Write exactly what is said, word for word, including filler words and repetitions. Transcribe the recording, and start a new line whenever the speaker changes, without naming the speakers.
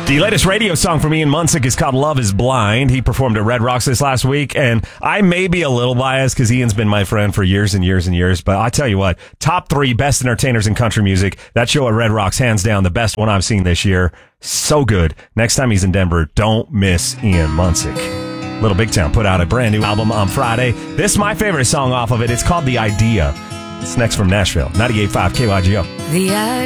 The latest radio song from Ian Munsick is called Love is Blind. He performed at Red Rocks this last week, and I may be a little biased because Ian's been my friend for years and years and years, but I tell you what, top three best entertainers in country music. That show at Red Rocks, hands down, the best one I've seen this year. So good. Next time he's in Denver, don't miss Ian Munsick. Little Big Town put out a brand new album on Friday. This is my favorite song off of it. It's called The Idea. It's next from Nashville. ninety-eight point five K Y G O.
The